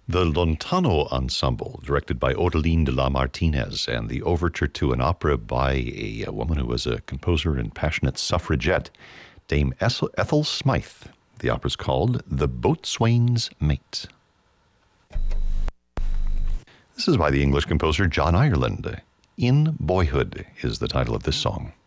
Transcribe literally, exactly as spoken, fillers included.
The Lontano Ensemble, directed by Odeline de la Martinez, and the overture to an opera by a, a woman who was a composer and passionate suffragette, Dame Ethel Smythe. The opera's called The Boatswain's Mate. This is by the English composer John Ireland. In Boyhood is the title of this song.